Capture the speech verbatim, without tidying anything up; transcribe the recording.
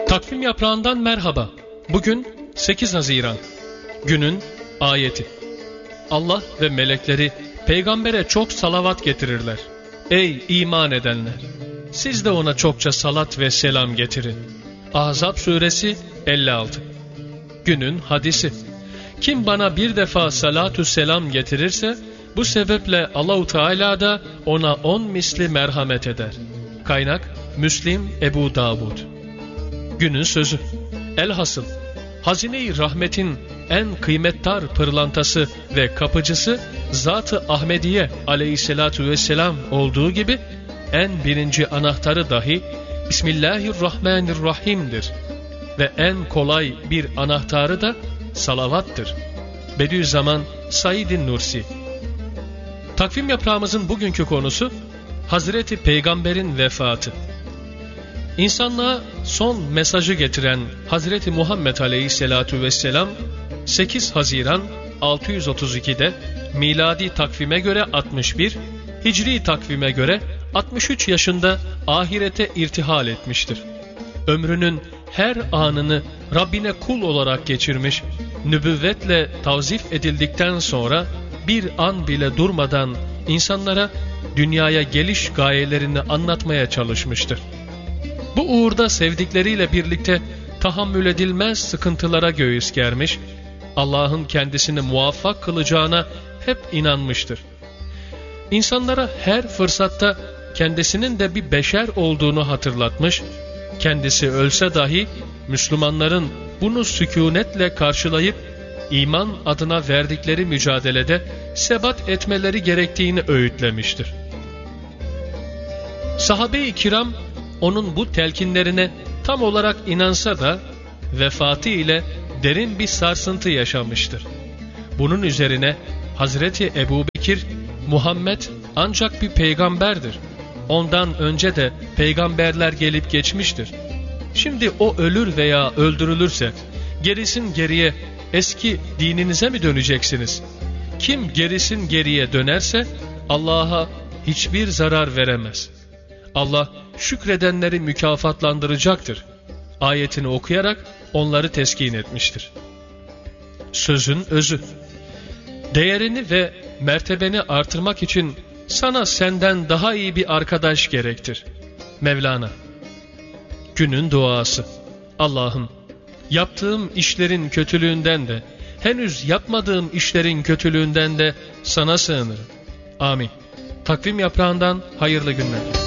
Takvim yaprağından merhaba. Bugün sekiz Haziran. Günün ayeti. Allah ve melekleri peygambere çok salavat getirirler. Ey iman edenler! Siz de ona çokça salat ve selam getirin. Ahzab suresi elli altı. Günün hadisi. Kim bana bir defa salatü selam getirirse, bu sebeple Allahu Teala da ona on misli merhamet eder. Kaynak Müslim, Ebu Davud. Günün sözü. Elhasıl, hazine-i rahmetin en kıymetdar pırlantası ve kapıcısı Zat-ı Ahmediye aleyhissalatu vesselam olduğu gibi, en birinci anahtarı dahi Bismillahirrahmanirrahim'dir. Ve en kolay bir anahtarı da salavattır. Bediüzzaman Said-i Nursi. Takvim yaprağımızın bugünkü konusu Hazreti Peygamber'in vefatı. İnsanlığa son mesajı getiren Hazreti Muhammed Aleyhisselatu Vesselam sekiz Haziran altı yüz otuz iki'de miladi takvime göre altmış bir, hicri takvime göre altmış üç yaşında ahirete irtihal etmiştir. Ömrünün her anını Rabbine kul olarak geçirmiş, nübüvvetle tavzif edildikten sonra bir an bile durmadan insanlara dünyaya geliş gayelerini anlatmaya çalışmıştır. Bu uğurda sevdikleriyle birlikte tahammül edilmez sıkıntılara göğüs germiş, Allah'ın kendisini muvaffak kılacağına hep inanmıştır. İnsanlara her fırsatta kendisinin de bir beşer olduğunu hatırlatmış, kendisi ölse dahi Müslümanların bunu sükûnetle karşılayıp iman adına verdikleri mücadelede sebat etmeleri gerektiğini öğütlemiştir. Sahabe-i kiram onun bu telkinlerine tam olarak inansa da vefatı ile derin bir sarsıntı yaşamıştır. Bunun üzerine Hazreti Ebubekir, Muhammed ancak bir peygamberdir. Ondan önce de peygamberler gelip geçmiştir. Şimdi o ölür veya öldürülürse gerisin geriye eski dininize mi döneceksiniz? Kim gerisin geriye dönerse Allah'a hiçbir zarar veremez. Allah şükredenleri mükafatlandıracaktır. Ayetini okuyarak onları teskin etmiştir. Sözün özü. Değerini ve mertebeni artırmak için sana senden daha iyi bir arkadaş gerektir. Mevlana. Günün duası. Allah'ım, yaptığım işlerin kötülüğünden de, henüz yapmadığım işlerin kötülüğünden de sana sığınırım. Amin. Takvim yaprağından hayırlı günler.